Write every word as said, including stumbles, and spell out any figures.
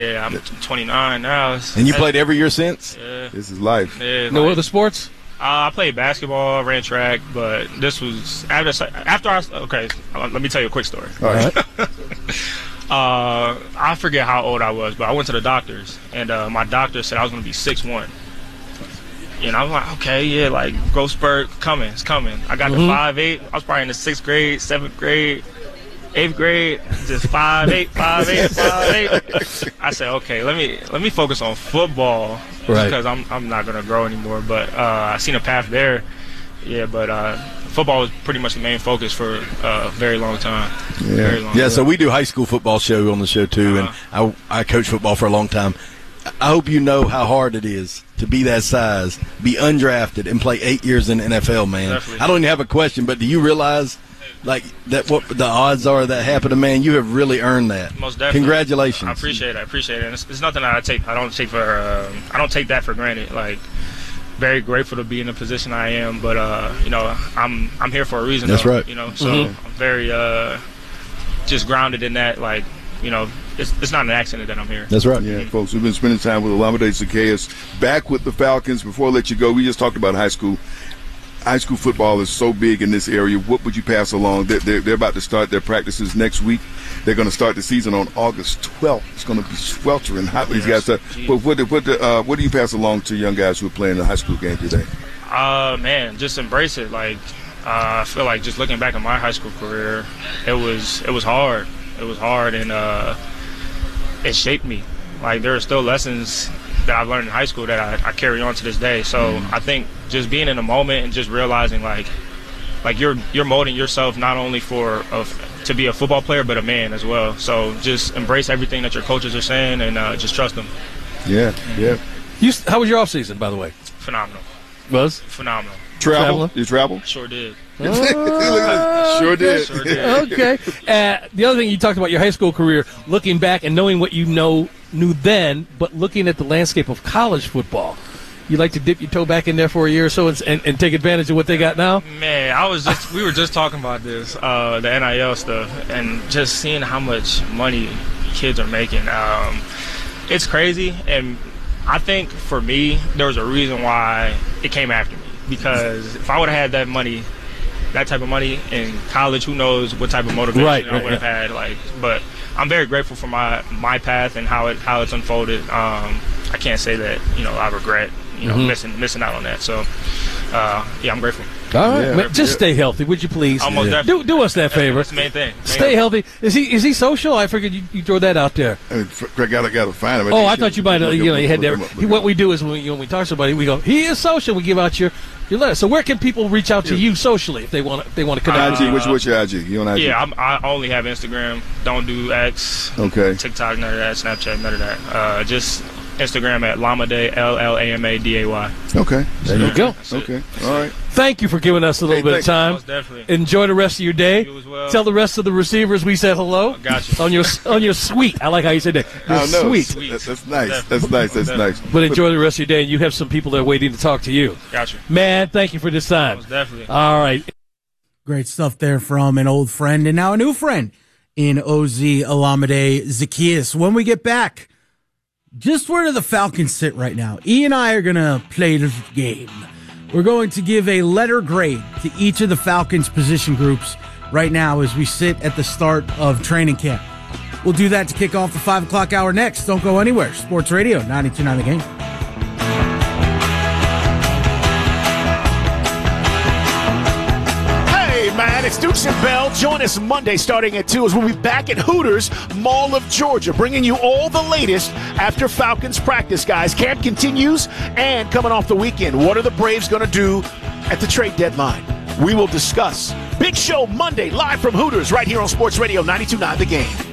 Yeah, I'm twenty-nine now. It's, and you played every year since? Yeah. This is life. Yeah, No like, other sports? Uh, I played basketball, ran track, but this was after after I okay. Let me tell you a quick story. All right. uh, I forget how old I was, but I went to the doctors, and uh, my doctor said I was going to be six one. And I was like, okay, yeah, like growth spurt coming, it's coming. I got Mm-hmm. to five eight. I was probably in the sixth grade, seventh grade, eighth grade, just five eight, five eight, five eight. I said, okay, let me let me focus on football. Right. Because I'm I'm not gonna grow anymore. But uh, I seen a path there, yeah. But uh, football was pretty much the main focus for uh, a very long time. Yeah. Very long Yeah, time. so we do high school football show on the show too, Uh-huh. and I I coach football for a long time. I hope you know how hard it is to be that size, be undrafted, and play eight years in the N F L, man. Definitely. I don't even have a question, but do you realize, like, that what the odds are that happened, man? You have really earned that. Most definitely. Congratulations. I appreciate it. I appreciate it. And it's, it's nothing that I take. I don't take for. Um, I don't take that for granted. Like, very grateful to be in the position I am. But uh, you know, I'm I'm here for a reason. That's though, right. You know, so Mm-hmm. I'm very uh, just grounded in that. Like, you know, it's it's not an accident that I'm here. That's right. Yeah, folks, we've been spending time with Olamide Zaccheaus. Back with the Falcons. Before I let you go, we just talked about high school. High school football is so big in this area. What would you pass along? They're, they're, they're about to start their practices next week. They're going to start the season on August twelfth. It's going to be sweltering hot with these guys. So, but what, what, uh, what do you pass along to young guys who are playing the high school game today? Uh, man, just embrace it. Like, uh, I feel like just looking back at my high school career, it was it was hard. It was hard, and uh, it shaped me. Like, there are still lessons that I've learned in high school that I, I carry on to this day. So Mm-hmm. I think just being in the moment and just realizing, like, like you're you're molding yourself not only for a, to be a football player, but a man as well. So just embrace everything that your coaches are saying, and uh, just trust them. Yeah, yeah. You, how was your off season, by the way? Phenomenal, Was? phenomenal. Travel? Traveling? You travel? Sure did. Sure did. Sure did. Okay. Uh, the other thing you talked about your high school career, looking back and knowing what you know knew then, but looking at the landscape of college football. You like to dip your toe back in there for a year or so and, and, and take advantage of what they got now? Man, I was just we were just talking about this, uh, the N I L stuff, and just seeing how much money kids are making. Um, it's crazy, and I think for me, there was a reason why it came after me. Because if I would have had that money, that type of money in college, who knows what type of motivation Right, I right, would have yeah. had. Like, but I'm very grateful for my my path and how it how it's unfolded. Um, I can't say that you know I regret you know Mhm. missing missing out on that. So uh, yeah, I'm grateful. All right. Yeah. Man, just stay healthy, would you please? Almost do, definitely. do us that favor. That's the main thing. Main Stay thing. healthy. Is he is he social? I figured you, you throw that out there. I mean, Craig, gotta, gotta find him. Oh, I think thought you might have, look you know, him- you had look that. him up, he- look What him we do is when we, when we talk to somebody, we go, he is social. We give out your, your letter. So where can people reach out to you socially if they want if they want to connect? up. I G, what's, what's your I G? You on I G? Yeah, I'm, I only have Instagram. Don't do X, Okay. TikTok, none of that. Snapchat, none of that. Uh, just Instagram at Lamade, L L A M A D A Y. Okay. There you go. That's it. Okay. All right. Thank you for giving us a little Hey, bit of thanks. time. Most definitely. Enjoy the rest of your day. You as well. Tell the rest of the receivers we said hello. Got you. On your on your suite. I like how you said that. Your I know. suite. Sweet. That's, that's nice. Definitely. That's nice. That's Definitely. nice. But enjoy the rest of your day, and you have some people that are waiting to talk to you. Got you. Man, thank you for this time. Most definitely. All right. Great stuff there from an old friend and now a new friend in O Z Olamide Zaccheaus. When we get back, just where do the Falcons sit right now? E and I are going to play this game. We're going to give a letter grade to each of the Falcons position groups right now as we sit at the start of training camp. We'll do that to kick off the five o'clock hour next. Don't go anywhere. Sports Radio, ninety-two point nine The Game. Hey, man, it's Dukes and Bell. Join us Monday starting at two as we'll be back at Hooters, Mall of Georgia, bringing you all the latest after Falcons practice, guys. Camp continues, and coming off the weekend, what are the Braves going to do at the trade deadline? We will discuss. Big show Monday, live from Hooters, right here on Sports Radio ninety-two point nine The Game.